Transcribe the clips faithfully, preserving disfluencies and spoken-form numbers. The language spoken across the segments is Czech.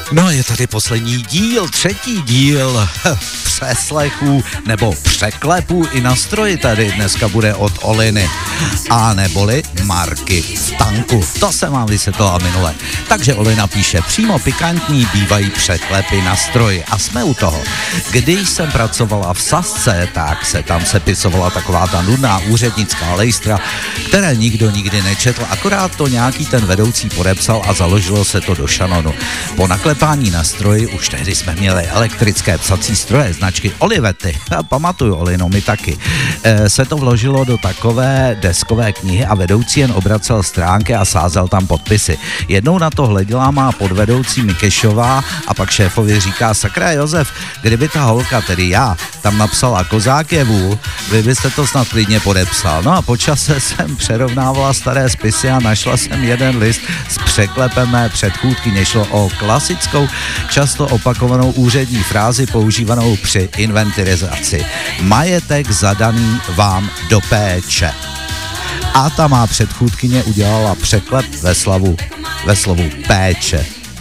No, je tady poslední díl, třetí díl přeslechů nebo překlepů i na stroji tady dneska bude od Oliny. A neboli Marky v tanku. To jsem vám vysvětlila minule. Takže Olina píše, přímo pikantní bývají překlepy na stroji. A jsme u toho. Když jsem pracovala v Sasce, tak se tam sepisovala taková ta nudná úřednická lejstra, které nikdo nikdy nečetl, akorát to nějaký ten vedoucí podepsal a založilo se to do šanonu. Po naklepání na stroji, už tehdy jsme měli elektrické psací stroje značky Olivety, a pamatuju Olino, my taky, e, se to vložilo do takové deskové knihy a vedoucí jen obracel stránky a sázel tam podpisy. Jednou na to hleděla má podvedoucí Mikešová a pak šéfovi říká, sakra Josef, kdyby ta holka, tedy já, tam napsala Kozák je vůl, vy byste to snad klidně podepsal. No a po čase jsem přerovnávala staré spisy a našla jsem jeden list s překlepem mé předchůdkyně. Šlo o klasickou, často opakovanou úřední frázi používanou při inventarizaci. Majetek zadaný vám do péče. A ta má předchůdkyně udělala překlep ve slavu, ve slovu péče.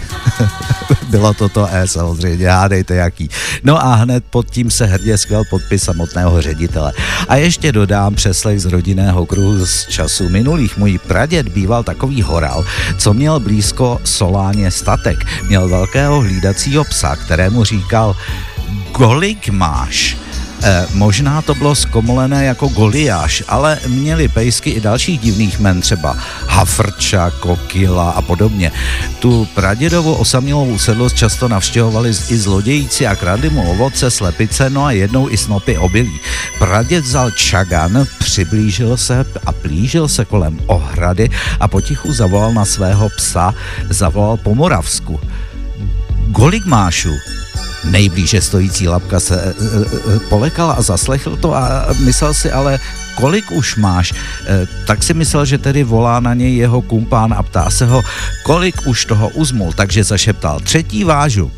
Bylo to to E samozřejmě, hádejte jaký. No a hned pod tím se hrdě skvěl podpis samotného ředitele. A ještě dodám přeslech z rodinného kruhu z času minulých. Můj praděd býval takový horal, co měl blízko Soláně statek. Měl velkého hlídacího psa, kterému říkal, kolik máš? Eh, možná to bylo zkomolené jako Goliáš, ale měli pejsky i dalších divných men, třeba Hafrča, Kokila a podobně. Tu pradědovou osamělou usedlost často navštěvovali i zlodějíci a kradli mu ovoce, slepice, no a jednou i snopy obilí. Praděd vzal čagan, přiblížil se a plížil se kolem ohrady a potichu zavolal na svého psa, zavolal po moravsku. Kolik mášu? Nejblíže stojící labka se e, e, polekal a zaslechl to a myslel si ale, kolik už máš? E, tak si myslel, že tedy volá na něj jeho kumpán a ptá se ho, kolik už toho uzmul, takže zašeptal, třetí vážu.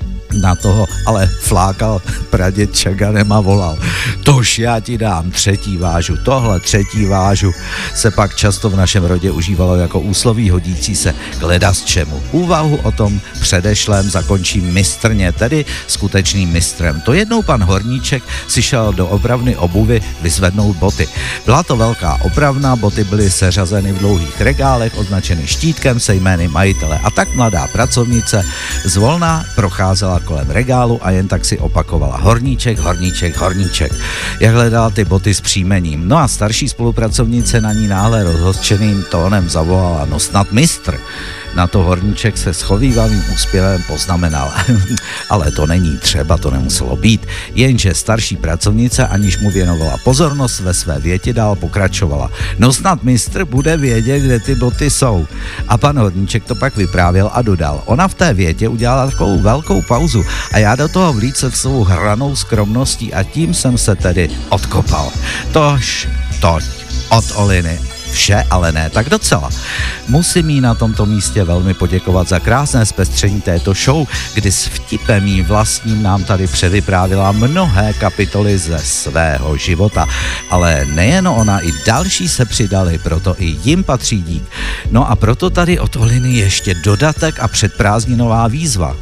Na toho ale flákal praděd čaganem a volal, tož já ti dám třetí vážu. Tohle třetí vážu se pak často v našem rodě užívalo jako úsloví hodící se k ledasčemu. Úvahu o tom předešlém zakončí mistrně, tedy skutečným mistrem. To jednou pan Horníček si šel do opravny obuvy vyzvednout boty. Byla to velká opravna, boty byly seřazeny v dlouhých regálech, označeny štítkem se jmény majitele. A tak mladá pracovnice zvolna procházela kolem regálu a jen tak si opakovala Horníček, Horníček, Horníček. Jak hledala ty boty s příjmením. No a starší spolupracovnice na ní náhle rozhořčeným tónem zavolala, no snad mistr. Na to Horníček se schovývavým úspěvem poznamenal. Ale to není třeba, to nemuselo být. Jenže starší pracovnice, aniž mu věnovala pozornost, ve své větě dál pokračovala. No snad mistr bude vědět, kde ty boty jsou. A pan Horníček to pak vyprávěl a dodal. Ona v té větě udělala takovou velkou pauzu a já do toho vlíce v svou hranou skromností a tím jsem se tedy odkopal. Tož, toť, od Oliny. Vše, ale ne tak docela. Musím jí na tomto místě velmi poděkovat za krásné zpestření této show, kdy s vtipem jí vlastním nám tady převyprávila mnohé kapitoly ze svého života. Ale nejen ona, i další se přidali, proto i jim patří dík. No a proto tady od Oliny ještě dodatek a předprázdninová výzva.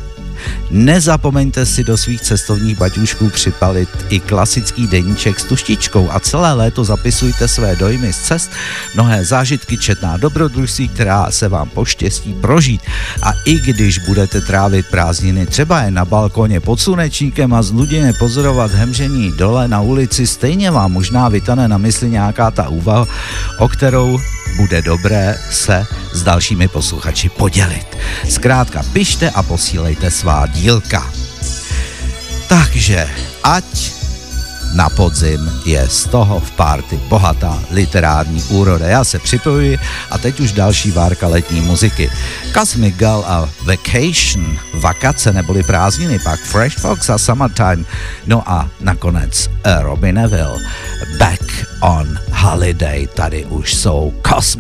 Nezapomeňte si do svých cestovních baťušků připalit i klasický deníček s tuštičkou a celé léto zapisujte své dojmy z cest, mnohé zážitky, četná dobrodružství, která se vám poštěstí prožít. A i když budete trávit prázdniny třeba jen na balkoně pod slunečníkem a znuděně pozorovat hemžení dole na ulici, stejně vám možná vytane na mysli nějaká ta úvaha, o kterou bude dobré se s dalšími posluchači podělit. Zkrátka pište a posílejte svá dílka. Takže ať na podzim je z toho v párty bohatá literární úroda. Já se připojuji a teď už další várka letní muziky. Cosmic Girl a Vacation, vakace neboli prázdniny, pak Fresh Fox a Summertime, no a nakonec Robbie Neville, Back on Holiday, tady už jsou Cosmic